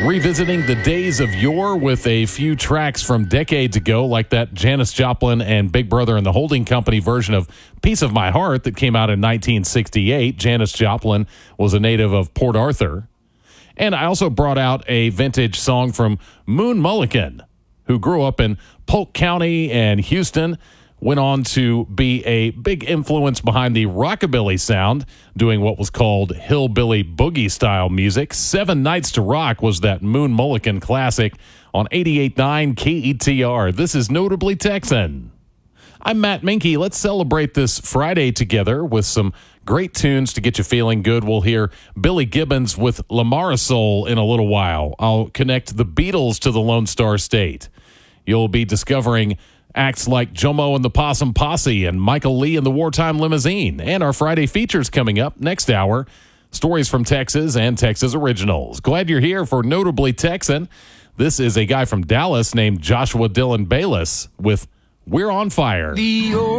Revisiting the days of yore with a few tracks from decades ago, like that Janis Joplin and Big Brother and the Holding Company version of Piece of My Heart that came out in 1968. Janis Joplin was a native of Port Arthur. And I also brought out a vintage song from Moon Mullican, who grew up in Polk County and Houston, went on to be a big influence behind the rockabilly sound, doing what was called hillbilly boogie-style music. 7 Nights to Rock was that Moon Mullican classic on 88.9 KETR. This is Notably Texan. I'm Matt Minke. Let's celebrate this Friday together with some great tunes to get you feeling good. We'll hear Billy Gibbons with La Marisol in a little while. I'll connect the Beatles to the Lone Star State. You'll be discovering acts like Jomo and the Possum Posse and Michael Lee and the Wartime Limousine. And our Friday features coming up next hour. Stories from Texas and Texas Originals. Glad you're here for Notably Texan. This is a guy from Dallas named Joshua Dylan Bayless with We're on Fire.